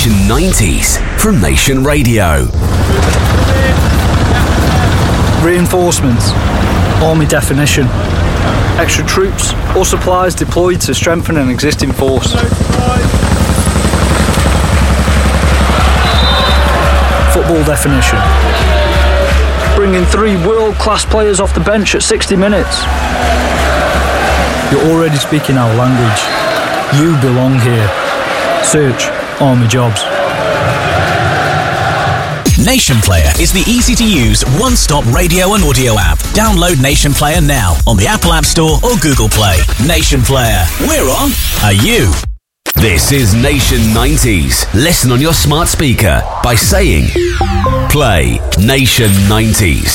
Nation 90s from Nation Radio. Reinforcements. Army definition. Extra troops or supplies deployed to strengthen an existing force. Football definition. Bringing 3 world-class players off the bench at 60 minutes. You're already speaking our language. You belong here. Search Army Jobs. Nation Player is the easy-to-use, one-stop radio and audio app. Download Nation Player now on the Apple App Store or Google Play. Nation Player. We're on. Are you? This is Nation 90s. Listen on your smart speaker by saying, play Nation 90s.